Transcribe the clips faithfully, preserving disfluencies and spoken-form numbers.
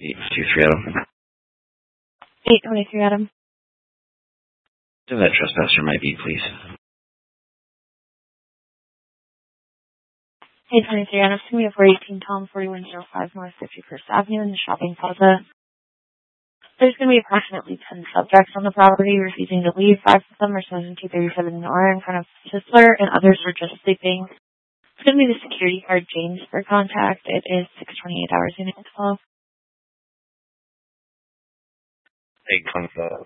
eight twenty-three, Adam. eight twenty-three, Adam. Do that trespasser might be, please. eight twenty-three, Adam. It's going to be a four eighteen Tom, forty-one oh five North fifty-first Avenue in the shopping plaza. There's going to be approximately ten subjects on the property refusing to leave. Five of them are seventeen thirty-seven Nora in front of Sisler, and others were just sleeping. It's going to be the security guard, James, for contact. It is six twenty-eight hours unit twelve. eight twenty-five.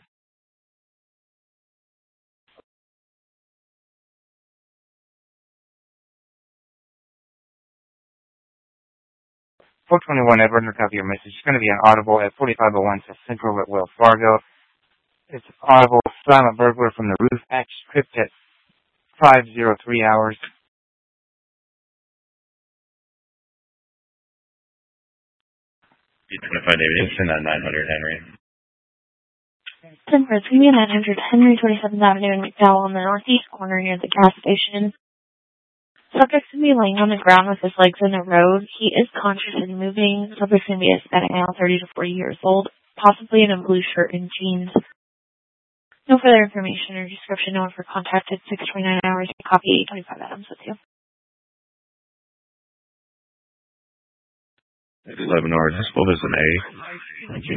four twenty-one, Edward, copy your message. It's going to be an audible at forty-five oh one Central at Wells Fargo. It's audible silent burglar from the roof. Act script at five oh three hours. eight twenty-five, David. It's in at nine hundred Henry. ten for it's going to be nine hundred Henry twenty-seventh Avenue in McDowell on the northeast corner near the gas station. Subject's going to be laying on the ground with his legs in a road. He is conscious and moving. Subject's going to be a Hispanic male, thirty to forty years old, possibly in a blue shirt and jeans. No further information or description known for contact at six twenty-nine hours. Copy eight twenty-five Adams with you. eleven hours. What was an A? Thank you.